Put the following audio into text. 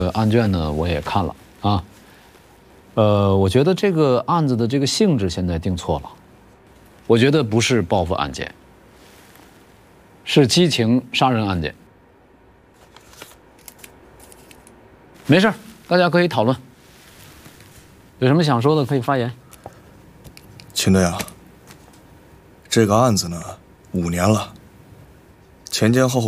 案卷呢我也看了啊，我觉得这个案子的这个性质现在定错了，我觉得不是报复案件，是激情杀人案件。没事，大家可以讨论，有什么想说的可以发言。 秦队啊，这个案子呢5年了，前前后后